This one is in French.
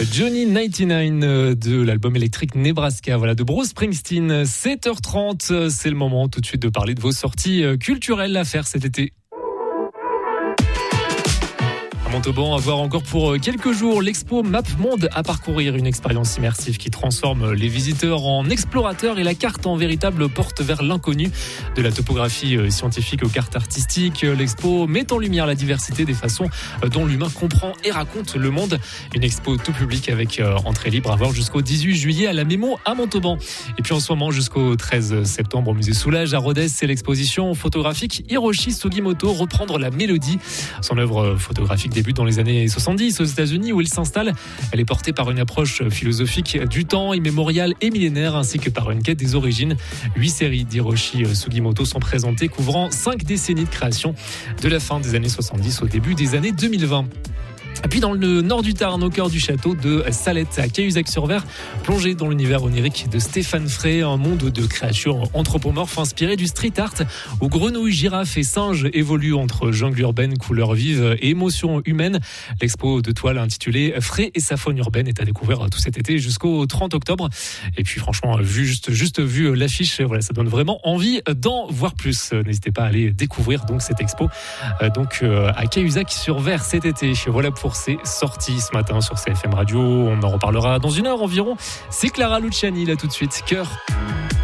Johnny 99 de l'album électrique Nebraska, voilà, de Bruce Springsteen. 7h30, c'est le moment tout de suite de parler de vos sorties culturelles à faire cet été. À Montauban, à voir encore pour quelques jours l'expo Map Monde à parcourir, une expérience immersive qui transforme les visiteurs en explorateurs et la carte en véritable porte vers l'inconnu. De la topographie scientifique aux cartes artistiques, l'expo met en lumière la diversité des façons dont l'humain comprend et raconte le monde. Une expo tout public avec entrée libre à voir jusqu'au 18 juillet à la Mémo à Montauban. Et puis en ce moment jusqu'au 13 septembre au musée Soulage à Rodez, c'est l'exposition photographique Hiroshi Sugimoto, reprendre la mélodie. Son œuvre photographique débute dans les années 70 aux États-Unis où il s'installe. Elle est portée par une approche philosophique du temps immémorial et millénaire ainsi que par une quête des origines. 8 séries d'Hiroshi Sugimoto sont présentées couvrant 5 décennies de création de la fin des années 70 au début des années 2020. Et puis dans le nord du Tarn, au cœur du château de Salette, à Cahuzac-sur-Ver, plongé dans l'univers onirique de Stéphane Frey, un monde de créatures anthropomorphes inspiré du street art, où grenouilles, girafes et singes évoluent entre jungle urbaine, couleurs vives et émotions humaines. L'expo de toile intitulée Frey et sa faune urbaine est à découvrir tout cet été jusqu'au 30 octobre. Et puis franchement, juste vu l'affiche, voilà, ça donne vraiment envie d'en voir plus. N'hésitez pas à aller découvrir donc cette expo à Cahuzac-sur-Ver cet été. Voilà pour ces sorties ce matin sur CFM Radio. On en reparlera dans une heure environ. C'est Clara Luciani là tout de suite. Cœur.